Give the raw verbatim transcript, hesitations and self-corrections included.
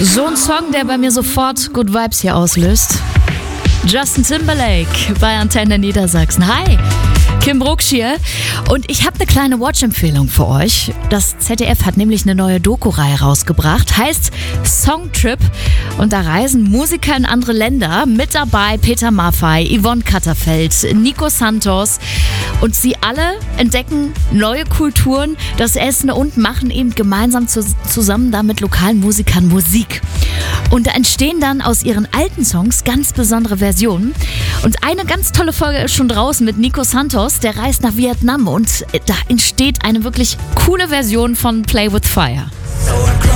So ein Song, der bei mir sofort Good Vibes hier auslöst. Justin Timberlake bei Antenne Niedersachsen. Hi, Kim Brucksch hier. Und ich habe eine kleine Watch-Empfehlung für euch. Das Z D F hat nämlich eine neue Doku-Reihe rausgebracht. Heißt Songtrip. Und da reisen Musiker in andere Länder. Mit dabei Peter Maffay, Yvonne Katterfeld, Nico Santos. Und sie alle entdecken neue Kulturen, das Essen und machen eben gemeinsam zu, zusammen da mit lokalen Musikern Musik. Und da entstehen dann aus ihren alten Songs ganz besondere Versionen. Und eine ganz tolle Folge ist schon draußen mit Nico Santos, der reist nach Vietnam und da entsteht eine wirklich coole Version von Play with Fire.